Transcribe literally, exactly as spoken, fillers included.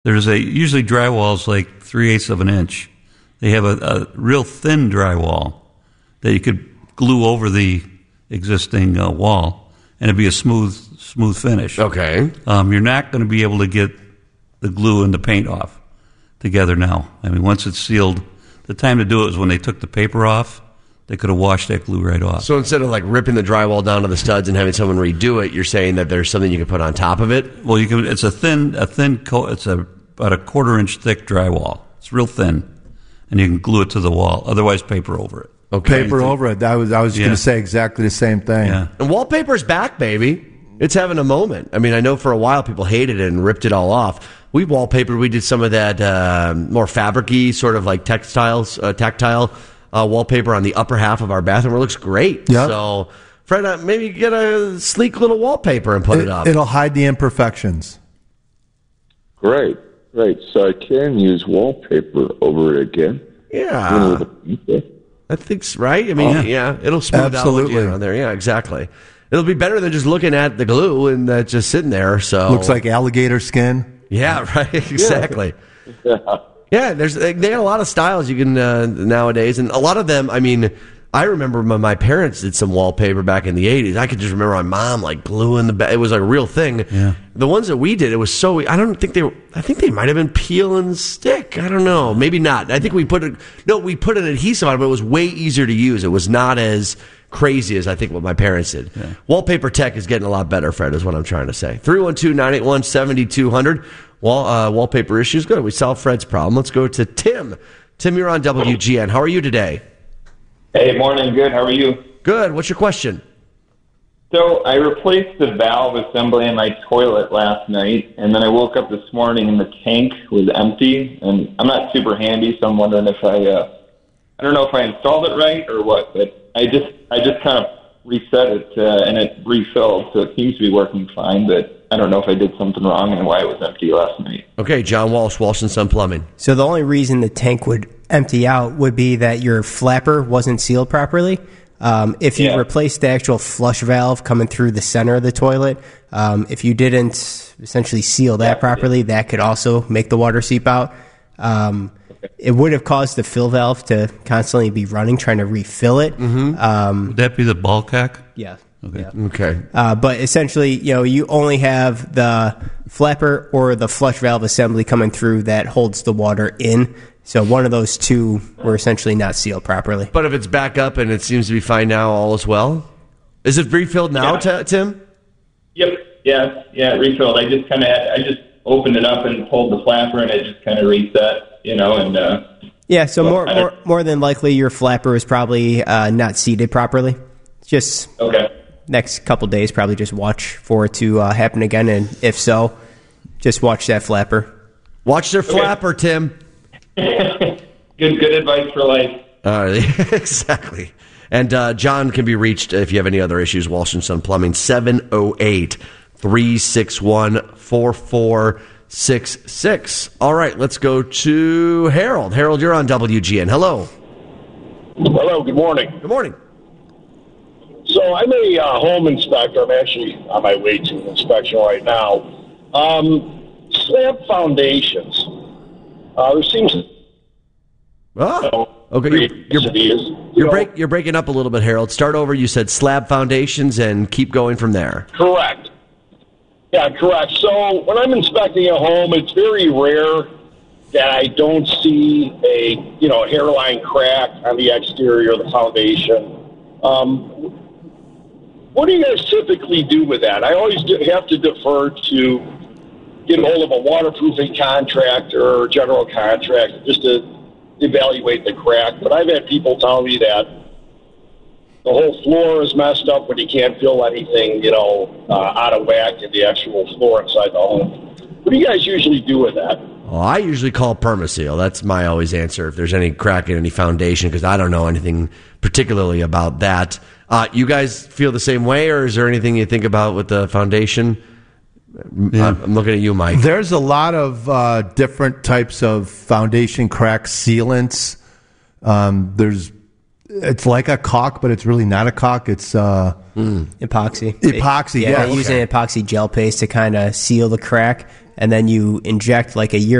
There's a usually drywall's like three eighths of an inch. They have a, a real thin drywall that you could glue over the existing uh, wall, and it'd be a smooth smooth finish. Okay. Um, you're not going to be able to get the glue and the paint off together now. I mean, once it's sealed, the time to do it was when they took the paper off. They could have washed that glue right off. So instead of like ripping the drywall down to the studs and having someone redo it, you're saying that there's something you can put on top of it? Well, you can. It's a thin, a thin coat. It's a, about a quarter inch thick drywall. It's real thin, and you can glue it to the wall. Otherwise, paper over it. Okay. Paper over it. I was I was yeah. going to say exactly the same thing. Yeah. And wallpaper's back, baby. It's having a moment. I mean, I know for a while people hated it and ripped it all off. We wallpapered. We did some of that uh, more fabric-y, sort of like textiles, uh, tactile uh, wallpaper on the upper half of our bathroom. It looks great. Yep. So, Fred, uh, maybe get a sleek little wallpaper and put it, it up. It'll hide the imperfections. Great, great. So I can use wallpaper over it again. Yeah. I think so, right? I mean, oh, yeah, it'll smooth absolutely. out on there. Yeah, exactly. It'll be better than just looking at the glue and uh, just sitting there. So looks like alligator skin. Yeah, right. Exactly. Yeah. Yeah, there's they got a lot of styles you can uh, nowadays, and a lot of them. I mean, I remember my, my parents did some wallpaper back in the eighties. I could just remember my mom like gluing the. Ba- it was like a real thing. Yeah. The ones that we did, it was so. I don't think they were. I think they might have been peel and stick. I don't know. Maybe not. I think we put a, no. We put an adhesive on it, but it was way easier to use. It was not as crazy as I think what my parents did. Yeah. Wallpaper tech is getting a lot better, Fred, is what I'm trying to say. three one two, nine eight one, seven two zero zero. Wall, uh, wallpaper issues. Good. We solved Fred's problem. Let's go to Tim. Tim, you're on W G N. How are you today? Hey, morning. Good. How are you? Good. What's your question? So I replaced the valve assembly in my toilet last night, and then I woke up this morning and the tank was empty. And I'm not super handy, so I'm wondering if I, uh, I don't know if I installed it right or what, but I just, I just kind of reset it uh, and it refilled, so it seems to be working fine. But I don't know if I did something wrong and why it was empty last night. Okay, John Walsh, Walsh and Son Plumbing. So the only reason the tank would empty out would be that your flapper wasn't sealed properly. Um, if you Yeah. replaced the actual flush valve coming through the center of the toilet, um, if you didn't essentially seal that properly, that could also make the water seep out. Um, it would have caused the fill valve to constantly be running, trying to refill it. Mm-hmm. Um, Would that be the ball cock? yeah. Okay. Yeah. Okay. Uh, but essentially, you know, you only have the flapper or the flush valve assembly coming through that holds the water in. So one of those two were essentially not sealed properly. But if it's back up and it seems to be fine now, all is well? Is it refilled now, Yeah. t- Tim? Yep. Yeah. Yeah. It refilled. I just kind of, I just opened it up and pulled the flapper, and it just kind of reset. You know, and uh, Yeah. So well, more, I more, don't- more than likely, your flapper is probably uh, not seated properly. Just okay. next couple days, probably just watch for it to uh, happen again, and if so, just watch that flapper. Watch their flapper, Tim. good, good advice for life. Uh, exactly. And uh, John can be reached if you have any other issues. Walsh and Son Plumbing, seven oh eight, three six one, four four six six. All right, let's go to Harold. Harold, you're on W G N. Hello. Hello, good morning. Good morning. So I'm a uh, home inspector. I'm actually on my way to an inspection right now. Um, slab foundations. Uh, there seems to Oh, okay. You're, you're, you're, break, you're breaking up a little bit, Harold. Start over. You said slab foundations and keep going from there. Correct. Yeah, correct. So when I'm inspecting a home, it's very rare that I don't see a, you know, hairline crack on the exterior of the foundation. Um, what do you guys typically do with that? I always do have to defer to get a hold of a waterproofing contractor or general contractor just to evaluate the crack. But I've had people tell me that the whole floor is messed up when you can't feel anything, you know, uh, out of whack in the actual floor inside the home. What do you guys usually do with that? Oh, I usually call Permaseal. That's my always answer if there's any crack in any foundation, because I don't know anything particularly about that. Uh, you guys feel the same way, or is there anything you think about with the foundation? Yeah. I'm looking at you, Mike. There's a lot of uh, different types of foundation crack sealants. Um, there's, it's like a caulk, but it's really not a caulk. It's uh, mm. epoxy. Epoxy, yeah. yeah. They use okay. an epoxy gel paste to kind of seal the crack. and then you inject like a year